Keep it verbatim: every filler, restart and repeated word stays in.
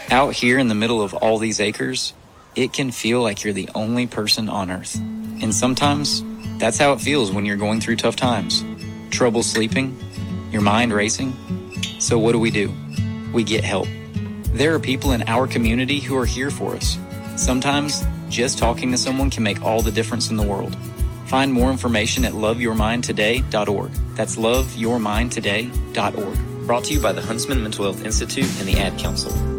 Out here in the middle of all these acres, it can feel like you're the only person on Earth. And sometimes, that's how it feels when you're going through tough times. Trouble sleeping, your mind racing. So what do we do? We get help. There are people in our community who are here for us. Sometimes, just talking to someone can make all the difference in the world. Find more information at love your mind today dot org. That's love your mind today dot org. Brought to you by the Huntsman Mental Health Institute and the Ad Council.